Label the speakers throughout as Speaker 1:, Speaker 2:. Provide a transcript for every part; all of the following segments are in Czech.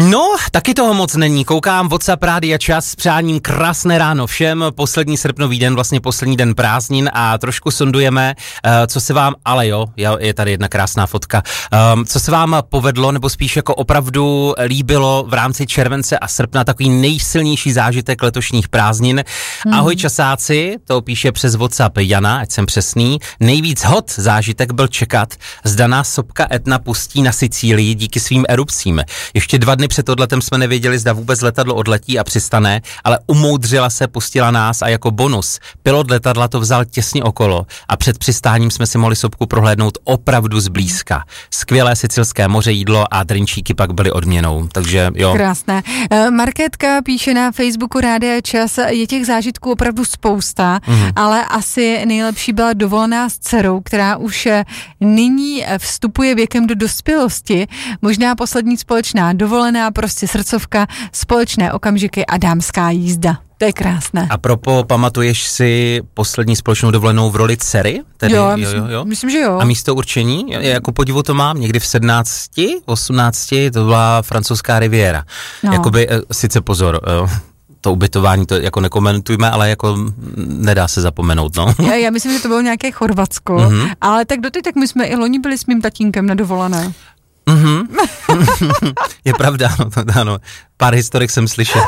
Speaker 1: No, taky toho moc není. Koukám WhatsApp Rádia Čas s přáním krásné ráno všem. Poslední srpnový den, vlastně poslední den prázdnin a trošku sondujeme, co se vám, ale jo, je tady jedna krásná fotka, co se vám povedlo, nebo spíš jako opravdu líbilo v rámci července a srpna, takový nejsilnější zážitek letošních prázdnin. Ahoj časáci, to píše přes WhatsApp Jana, ať jsem přesný. Nejvíc hot zážitek byl čekat, zda nás sopka Etna pustí na Sicílii díky svým erupcím. Ještě 2 dny před odletem jsme nevěděli, zda vůbec letadlo odletí a přistane, ale umoudřila se, pustila nás a jako bonus pilot letadla to vzal těsně okolo a před přistáním jsme si mohli sopku prohlédnout opravdu zblízka. Skvělé sicilské moře, jídlo a drinčíky pak byly odměnou, takže jo.
Speaker 2: Krásné. Markétka píše na Facebooku Rádia Čas, je těch zážitků opravdu spousta, ale asi nejlepší byla dovolená s dcerou, která už nyní vstupuje věkem do dospělosti. Možná poslední společná dovolená, prostě srdcovka, společné okamžiky a dámská jízda. To je krásné.
Speaker 1: A propo, pamatuješ si poslední společnou dovolenou v roli dcery? Tedy,
Speaker 2: jo, myslím, že jo.
Speaker 1: A místo určení? Jako podivu to mám, někdy v 17, 18, to byla francouzská riviera. No. Jakoby, sice pozor, to ubytování, to jako nekomentujme, ale jako nedá se zapomenout, no.
Speaker 2: Já myslím, že to bylo nějaké Chorvatsko, ale tak doteď, tak my jsme i loni byli s mým tatínkem na dovolené.
Speaker 1: Je pravda, ano. Pár historek jsem slyšel.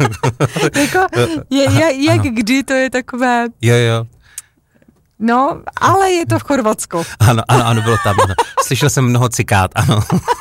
Speaker 2: Jak kdy, to je takové...
Speaker 1: Jo.
Speaker 2: No, ale je to v Chorvatsku.
Speaker 1: Ano, bylo tam. Ano. Slyšel jsem mnoho cikád, ano.